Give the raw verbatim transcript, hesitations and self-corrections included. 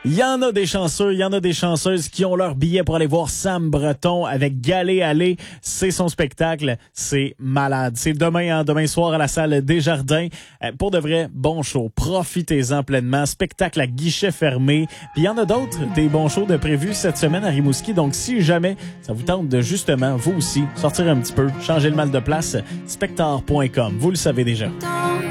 Il y en a des chanceux, il y en a des chanceuses qui ont leur billet pour aller voir Sam Breton avec Galet Aller. C'est son spectacle, c'est malade. C'est demain, hein, demain soir à la salle Desjardins. Euh, pour de vrai, bon show, profitez-en pleinement. Spectacle à guichet fermé. Puis il y en a d'autres, des bons shows de prévus cette semaine à Rimouski. Donc si jamais ça vous tente de justement, vous aussi, sortir un petit peu, changer le mal de place, spectar point com. Vous le savez déjà.